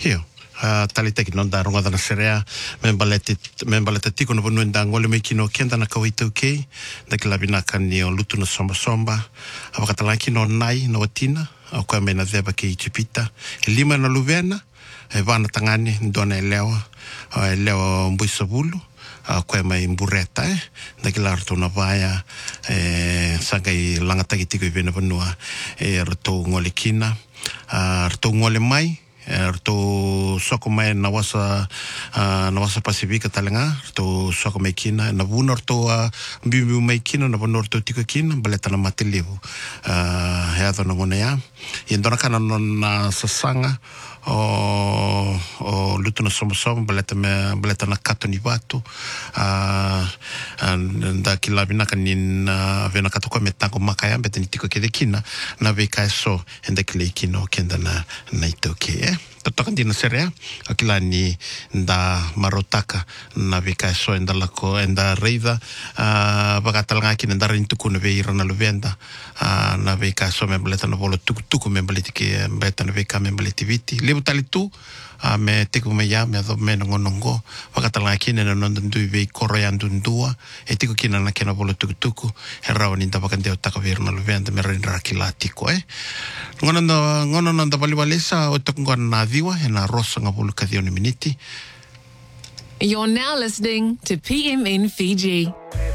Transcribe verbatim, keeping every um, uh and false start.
Hio. Uh, tali teki non da ronga dana serea membalete membalete tiko no bonu nda ngole me kino kenda na kawito ke da kilabina kan ni o lutu no somba somba abakatalanki no nai no watina au kwa mena zeba ke ichipita lima na luvena e vana tangani ndona elewa elewa mbuisabulu kwa mai mbureta eh da kilarto na vaya e sagai langatagi tiko ibena bonua e rto ngole kina rto ngole mai to soko mai na wasa na wasa Pasifika talenga to soko mai kina na bunor to bibi mai kina na bunor to tika kina baleta na matelevu he ato na ngone ya yendona kana na sasanga o o luto na somo somo baleta me baleta na kato ni watu nda kilabina kanin vena kato kwa metango makaya beta ni tika kede kina na veka so enda kile kino kenda na na itoke eh totokan dina serea akila ni nda marotaka na veka so enda lako enda reida bagatalanga kina nda rintuku na veira na luvenda na veka so me baleta na volo tuku tuku me baleti ke beta na veka me baleti viti lebu tali tu a me tiku me ya me do me no ngongo bagatalanga kina na non ndu ve koro ya ndundua e tiku kina na kena volo tuku tuku he rawa ni nda bakandeo taka veira na luvenda me rindra kila tiko eh ngono no ngono no nda valivalesa o toku na diwa e na rosa nga vulu kadhioni miniti. You're now listening to P M N Fiji.